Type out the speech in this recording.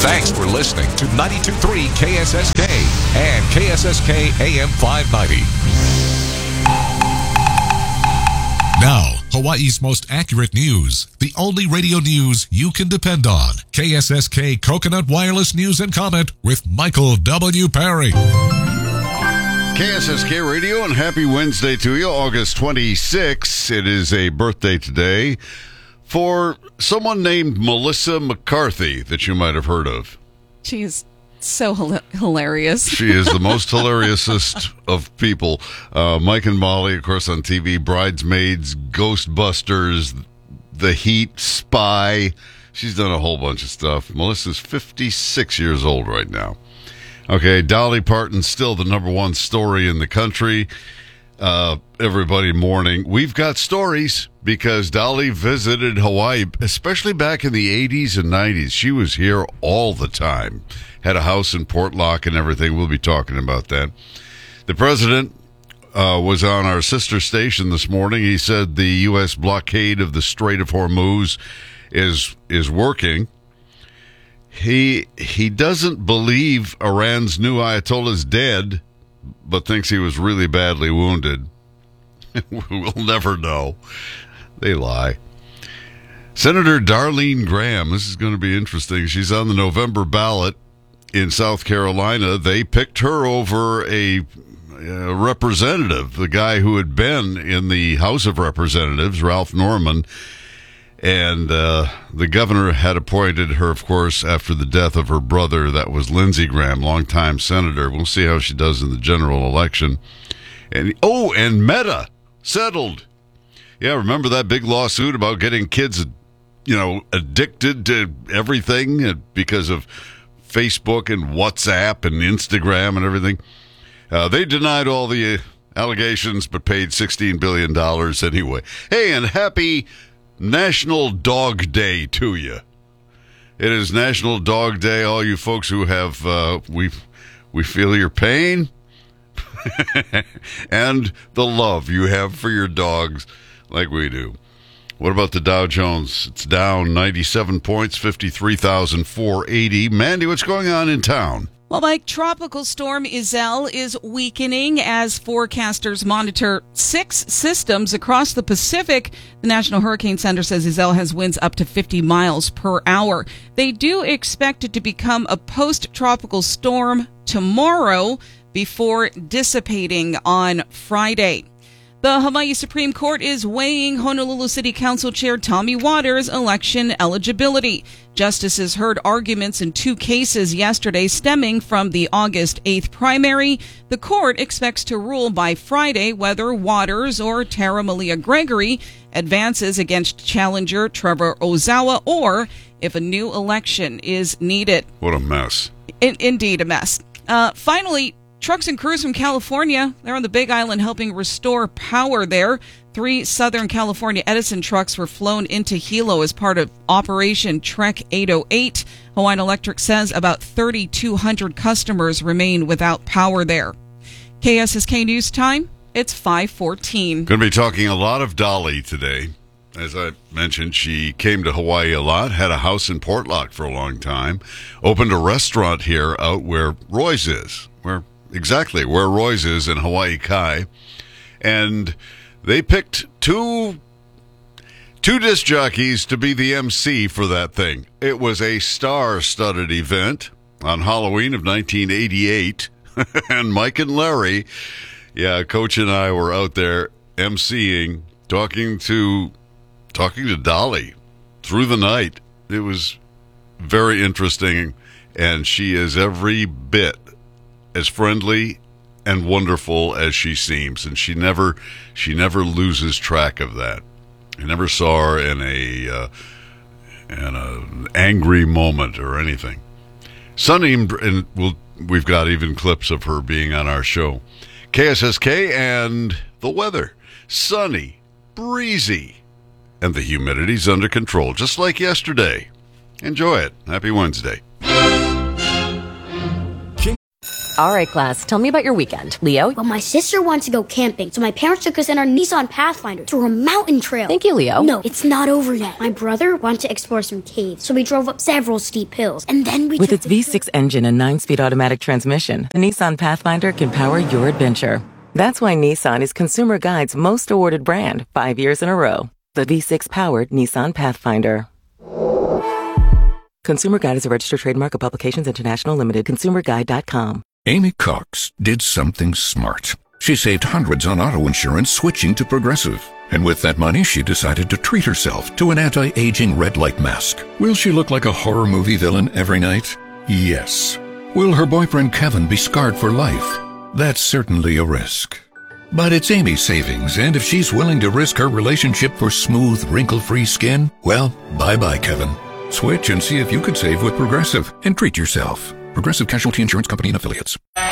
Thanks for listening to 92.3 KSSK and KSSK AM 590. Now, Hawaii's most accurate news. The only radio news you can depend on. KSSK Coconut Wireless News and Comment with Michael W. Perry. KSSK Radio, and happy Wednesday to you, August 26th. It is a birthday today for someone named Melissa McCarthy that you might have heard of. She's so hilarious. She is the most hilariousest of people. Mike and Molly, of course, on TV, Bridesmaids, Ghostbusters, The Heat, Spy. She's done a whole bunch of stuff. Melissa's 56 years old right now. Okay, Dolly Parton's still the number one story in the country. Everybody mourning. We've got stories because Dolly visited Hawaii, especially back in the 80s and 90s. She was here all the time. Had a house in Portlock and everything. We'll be talking about that. The president was on our sister station this morning. He said the U.S. blockade of the Strait of Hormuz is working. He doesn't believe Iran's new Ayatollah's dead, but thinks he was really badly wounded. We'll never know. They lie. Senator Darlene Graham, this is going to be interesting. She's on the November ballot in South Carolina. They picked her over a representative, the guy who had been in the House of Representatives, Ralph Norman. And the governor had appointed her, of course, after the death of her brother. That was Lindsey Graham, longtime senator. We'll see how she does in the general election. And Meta settled. Yeah, remember that big lawsuit about getting kids, addicted to everything because of Facebook and WhatsApp and Instagram and everything? They denied all the allegations but paid $16 billion anyway. Hey, and happy National Dog Day to you. It is National Dog Day. All you folks who have, we feel your pain and the love you have for your dogs like we do. What about the Dow Jones? It's down 97 points, 53,480. Mandy, what's going on in town? Well, Mike, Tropical Storm Iselle is weakening as forecasters monitor 6 systems across the Pacific. The National Hurricane Center says Iselle has winds up to 50 miles per hour. They do expect it to become a post-tropical storm tomorrow before dissipating on Friday. The Hawaii Supreme Court is weighing Honolulu City Council Chair Tommy Waters' election eligibility. Justices heard arguments in 2 cases yesterday stemming from the August 8th primary. The court expects to rule by Friday whether Waters or Tara Malia Gregory advances against challenger Trevor Ozawa or if a new election is needed. What a mess. Indeed, a mess. Finally, trucks and crews from California, they're on the Big Island helping restore power there. 3 Southern California Edison trucks were flown into Hilo as part of Operation Trek 808. Hawaiian Electric says about 3,200 customers remain without power there. KSSK News Time, it's 5:14. Going to be talking a lot of Dolly today. As I mentioned, she came to Hawaii a lot, had a house in Portlock for a long time, opened a restaurant here out where Roy's is, where Roy's is in Hawaii Kai. And they picked two disc jockeys to be the MC for that thing. It was a star-studded event on Halloween of 1988. And Mike and Larry, Coach and I were out there MCing, talking to Dolly through the night. It was very interesting, and she is every bit as friendly and wonderful as she seems, and she never loses track of that. I never saw her in an angry moment or anything. Sunny, and we've got even clips of her being on our show. KSSK and the weather: sunny, breezy, and the humidity's under control, just like yesterday. Enjoy it. Happy Wednesday. All right, class, tell me about your weekend. Leo? Well, my sister wants to go camping, so my parents took us in our Nissan Pathfinder to a mountain trail. Thank you, Leo. No, it's not over yet. My brother wanted to explore some caves, so we drove up several steep hills, and then we With its V6 engine and 9-speed automatic transmission, the Nissan Pathfinder can power your adventure. That's why Nissan is Consumer Guide's most awarded brand 5 years in a row. The V6-powered Nissan Pathfinder. Consumer Guide is a registered trademark of Publications International Limited. ConsumerGuide.com. Amy Cox did something smart. She saved hundreds on auto insurance switching to Progressive. And with that money, she decided to treat herself to an anti-aging red light mask. Will she look like a horror movie villain every night? Yes. Will her boyfriend Kevin be scarred for life? That's certainly a risk. But it's Amy's savings, and if she's willing to risk her relationship for smooth, wrinkle-free skin, well, bye-bye, Kevin. Switch and see if you could save with Progressive and treat yourself. Progressive Casualty Insurance Company and Affiliates.